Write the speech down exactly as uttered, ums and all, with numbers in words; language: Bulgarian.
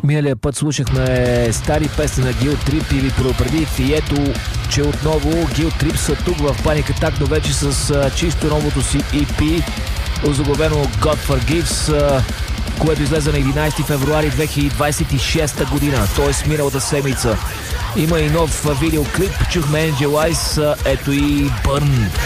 Миналия път слушахме стари песни на Guilt Trip и ви предупредих и ето, че отново Guilt Trip са тук в Panic Attack, но вече с а, чисто новото си и пи, озаглавено God Forgives, а, което излезе на единайсети февруари две хиляди двайсет и шеста година, т.е. миналата седмица. Има и нов видеоклип, чухме Angel Eyes, ето и Burn.